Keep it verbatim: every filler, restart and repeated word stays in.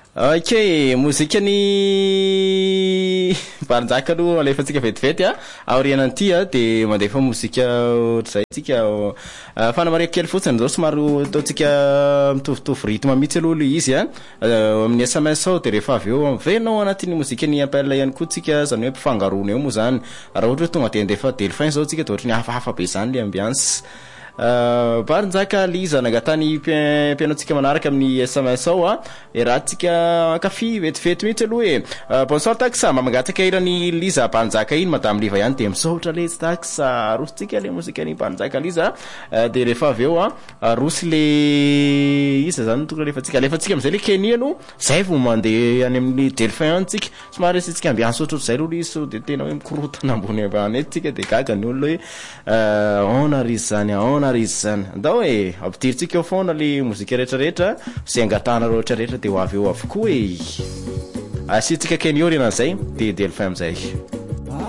Okay, mozika ny Baranjaka aloha alefantsika vetivety a aorianan'ity a de mandefa mozika ohatr'izay tsika fanamarika kely fotsiny zao somary ataotsika mitovitovy rythme mihitsy aloha le izy a amin'ny S M S ao de rehefa avy eo avelanao anatin'ny mozika ny appel ihany koa tsika zany hoe mpifangaroana eo moa zany raha ohatra hoe tonga de andefa delphin zao tsika de ohatry ny hafahafa be zany le ambiance Uh, Baranjaka Liza nagatany mpianaotsika manaraka amin'ny S M S ao a e raha tsika kafi vetivety mihitsy aloha e uh, bonsoir taxa mamangatsaka irany Liza Baranjaka iny madame Liva ihany de misaotra le taxa rosytsika le mozika ny Baranjaka Liza uh, de rehefa avy eo a rosy le iza zany tonga rehefa tsika alefa tsika am'izay le Kenya no zay vao mandeha any amin'ny delphin any tsika somary resitsika ambiance ohatr'ohatry zay aloha le so de tena hoe mikorotana ambony ambany eto tsika de gaga ny olona hoe uh, on arisy zany on izy zany ndao e ampidiritsika eo foana le mozika rehetrarehetra zay angatana rehetrarehetra de ho avy eo avokoa e asitsika Kenya eo renan'izay de delphin am'izay